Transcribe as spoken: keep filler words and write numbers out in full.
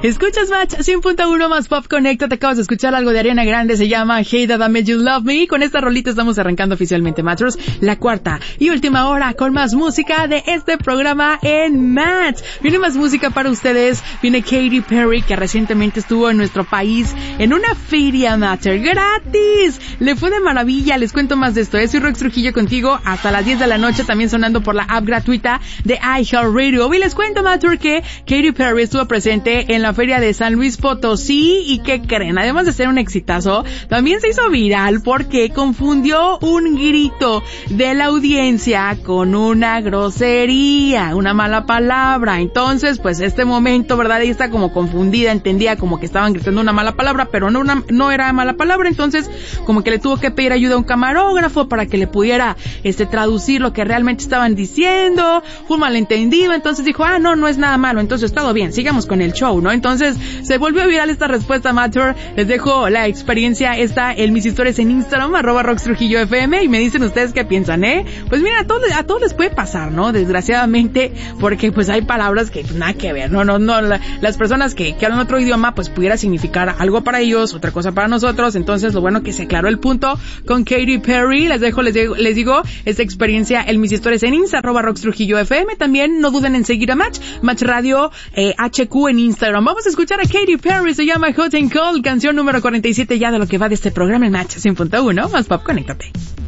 Escuchas Match cien punto uno más Pop Connecta. Te acabas de escuchar algo de Ariana Grande, se llama Hey That I Made You Love Me. Y con esta rolita estamos arrancando oficialmente Matchers, la cuarta y última hora con más música de este programa en Match. Viene más música para ustedes. Viene Katy Perry, que recientemente estuvo en nuestro país en una feria Matcher gratis. Le fue de maravilla. Les cuento más de esto. ¿eh? Soy Rox Trujillo contigo hasta las diez de la noche, también sonando por la app gratuita de iHeartRadio. Y les cuento, Matcher, que Katy Perry estuvo presente en la feria de San Luis Potosí. ¿Y qué creen? Además de ser un exitazo, también se hizo viral porque confundió un grito de la audiencia con una grosería, una mala palabra. Entonces, pues este momento, ¿verdad? Ella está como confundida, entendía como que estaban gritando una mala palabra, pero no una, no era mala palabra. Entonces, como que le tuvo que pedir ayuda a un camarógrafo para que le pudiera este traducir lo que realmente estaban diciendo. Fue un malentendido. Entonces dijo, ah, no, no es nada malo. Entonces, todo bien, sigamos con el show, ¿no? Entonces, se volvió viral esta respuesta, Matter. Les dejo la experiencia esta en mis historias en Instagram, arroba Rox Trujillo F M, y me dicen ustedes qué piensan, ¿eh? Pues mira, a todos, a todos les puede pasar, ¿no? Desgraciadamente, porque pues hay palabras que pues, nada que ver, no, no, no, la, las personas que, que hablan otro idioma, pues pudiera significar algo para ellos, otra cosa para nosotros. Entonces, lo bueno que se aclaró el punto con Katy Perry. Les dejo, les digo, les digo esta experiencia en mis historias en Instagram, arroba Rox Trujillo F M. También no duden en seguir a Match, Match Radio eh, H Q en Instagram. Vamos a escuchar a Katy Perry, se llama Hot and Cold, canción número cuarenta y siete ya de lo que va de este programa en Match cien punto uno más Pop, conéctate.